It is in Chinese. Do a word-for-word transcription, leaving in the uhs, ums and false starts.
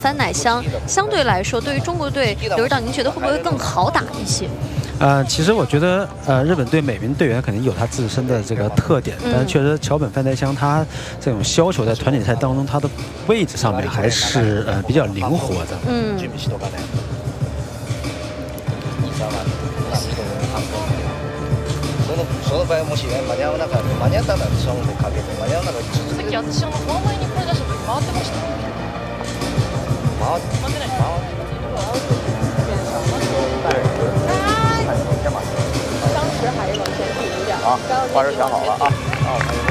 三奶香相对来说，对于中国队刘指导，您觉得会不会更好打一些？ 呃，其实我觉得，呃，日本队每名队员肯定有他自身的这个特点， 嗯、 但是确实桥本范代香他这种削球在团体赛当中，他的位置上面还是呃比较灵活的。 嗯。 その場合もしね間に合わなかった間に合ったらそのでかけて間に合わなかったらさっき私あのフォア前に声出した時回ってました回って回ってない回当时还是往前比一点，啊，当时想好了啊，啊。